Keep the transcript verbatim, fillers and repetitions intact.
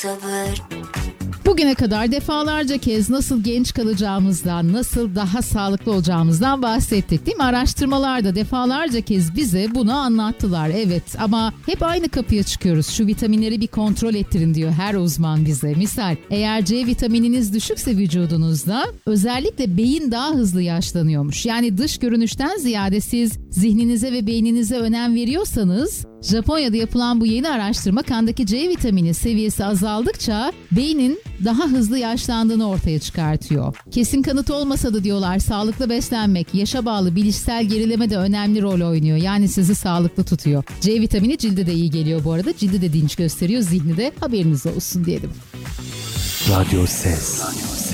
sabır. Bugüne kadar defalarca kez nasıl genç kalacağımızdan, nasıl daha sağlıklı olacağımızdan bahsettik, değil mi? Araştırmalar da defalarca kez bize bunu anlattılar. Evet, ama hep aynı kapıya çıkıyoruz. Şu vitaminleri bir kontrol ettirin diyor her uzman bize. Misal, eğer C vitamininiz düşükse vücudunuzda, özellikle beyin daha hızlı yaşlanıyormuş. Yani dış görünüşten ziyade siz zihninize ve beyninize önem veriyorsanız, Japonya'da yapılan bu yeni araştırma kandaki C vitamini seviyesi azaldıkça beynin daha hızlı yaşlandığını ortaya çıkartıyor. Kesin kanıt olmasa da diyorlar, sağlıklı beslenmek, yaşa bağlı bilişsel gerileme de önemli rol oynuyor. Yani sizi sağlıklı tutuyor. C vitamini cilde de iyi geliyor bu arada. Cildi de dinç gösteriyor, zihni de, haberiniz olsun diyelim. Radyo Ses. Radyo Ses.